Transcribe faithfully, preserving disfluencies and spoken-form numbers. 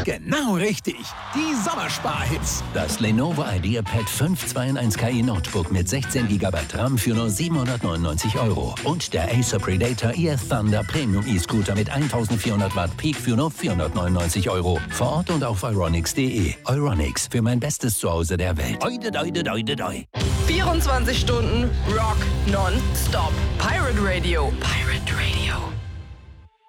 Genau richtig. Die Sommersparhits. Das Lenovo IdeaPad fünf zwei in eins K I Notebook mit sechzehn Gigabyte RAM für nur siebenhundertneunundneunzig Euro. Und der Acer Predator E F Thunder Premium E-Scooter mit eintausendvierhundert Watt Peak für nur vierhundertneunundneunzig Euro. Vor Ort und auf euronics punkt de. Euronics, für mein bestes Zuhause der Welt. Oide, oide, oide, oide. vierundzwanzig Stunden Rock non-stop. Pirate Radio. Pirate